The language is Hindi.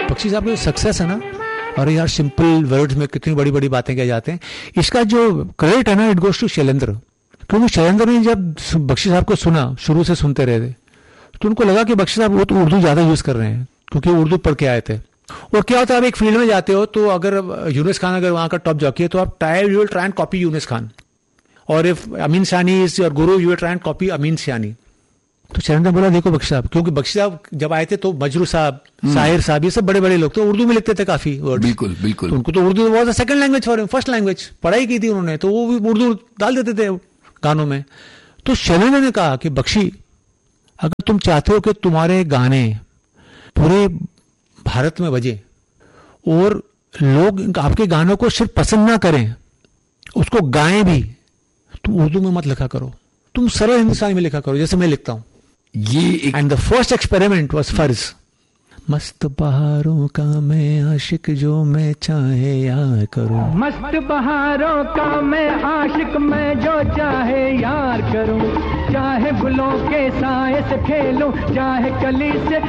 बख्शी साहब की सक्सेस है ना, और यार सिंपल वर्ड्स में कितनी बड़ी बड़ी बातें कह जाते हैं, इसका जो क्रेडिट है ना इट गोज टू शैलेंद्र। क्योंकि शैलेंद्र ने जब बख्शी साहब को सुना, शुरू से सुनते रहे थे, तो उनको लगा कि बख्शी साहब वो तो उर्दू ज्यादा यूज कर रहे हैं क्योंकि उर्दू पढ़ के आए थे। और क्या होता है, आप एक फील्ड में जाते हो तो अगर यूनुस खान अगर वहां का टॉप जॉकी है तो आप you will try and copy Yunus Khan, और इफ अमीन सानी is your Guru you will try and copy अमीन सानी। तो शैलेंद्र बोला देखो बख्शी साहब, क्योंकि बख्शी साहब जब आए थे तो मजरू साहब, साहिर साहब, ये सब बड़े बड़े लोग तो उर्दू में लिखते थे काफी वर्ड। बिल्कुल बिल्कुल। तो उनको तो Urdu was a second language for him, first language पढ़ाई की थी उन्होंने, तो वो भी उर्दू डाल देते थे गानों में। तो शैलेंद्र ने कहा कि बख्शी, अगर तुम चाहते हो कि तुम्हारे गाने पूरे भारत में बजे और लोग आपके गानों को सिर्फ पसंद ना करें, उसको गाएं भी, तुम उर्दू में मत लिखा करो, तुम सरल हिंदुस्तानी में लिखा करो जैसे मैं लिखता हूं। ये and the first experiment was फर्ज। मस्त बहारों का मैं आशिक, जो मैं चाहे यार करूं। मस्त बहारों का मैं आशिक, मैं जो चाहे यार करूं। चाहे गुलों के साए से खेलूं, चाहे कली से